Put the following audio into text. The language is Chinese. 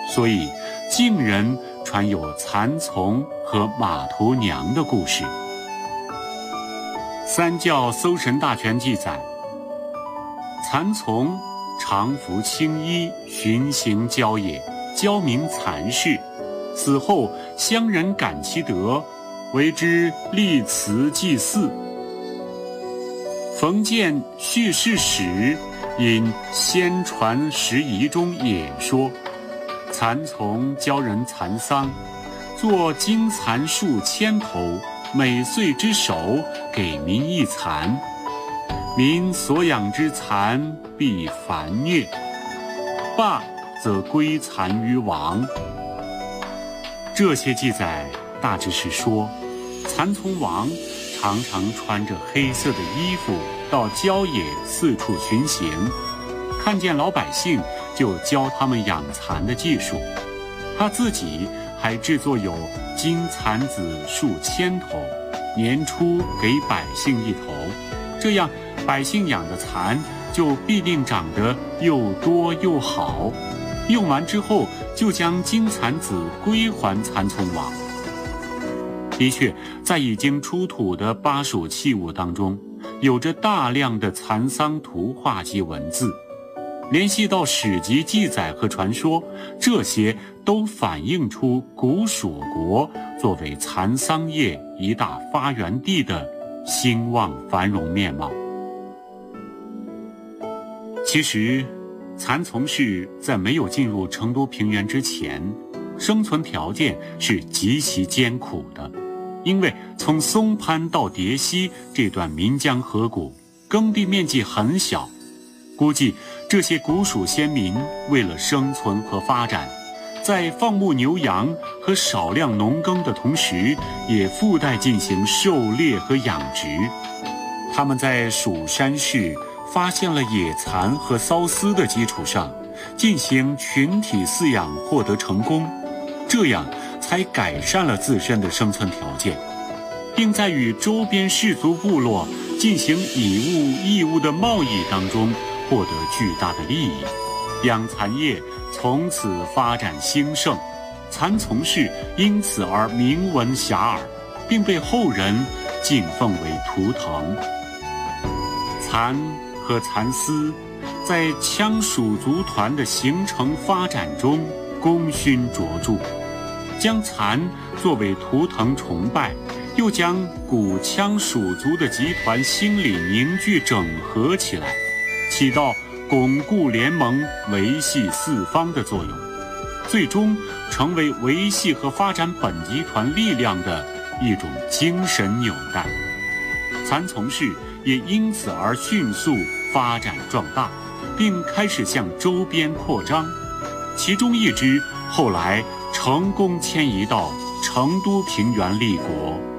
所以晋人传有蚕丛和马头娘的故事。三教搜神大全记载，蚕丛常服青衣，巡行郊野，教名蚕氏。死后乡人感其德，为之立祠祭祀。冯建叙事史因先传时遗中也说，蚕丛教人蚕桑，作金蚕数千头，每岁之首，给民一蚕，民所养之蚕必繁虐，罢则归蚕于王。这些记载大致是说，蚕丛王常常穿着黑色的衣服到郊野四处巡行，看见老百姓就教他们养蚕的技术。他自己还制作有金蚕子数千头，年初给百姓一头，这样百姓养的蚕就必定长得又多又好。用完之后，就将金蚕子归还蚕丛王。的确，在已经出土的巴蜀器物当中，有着大量的蚕桑图画及文字。联系到史籍记载和传说，这些都反映出古蜀国作为蚕桑业一大发源地的兴旺繁荣面貌。其实蚕丛氏在没有进入成都平原之前，生存条件是极其艰苦的，因为从松潘到蝶溪这段岷江河谷，耕地面积很小，估计这些古蜀先民为了生存和发展，在放牧牛羊和少量农耕的同时，也附带进行狩猎和养殖。他们在蜀山市发现了野蚕和缫丝的基础上，进行群体饲养获得成功，这样才改善了自身的生存条件，并在与周边氏族部落进行以物易物的贸易当中获得巨大的利益，养蚕业从此发展兴盛，蚕丛氏因此而名闻遐迩，并被后人敬奉为图腾。蚕和蚕丝在羌蜀族团的形成发展中功勋卓著，将蚕作为图腾崇拜，又将古羌蜀族的集团心理凝聚整合起来，起到巩固联盟、维系四方的作用，最终成为维系和发展本集团力量的一种精神纽带。蚕丛氏也因此而迅速发展壮大，并开始向周边扩张。其中一支后来成功迁移到成都平原立国。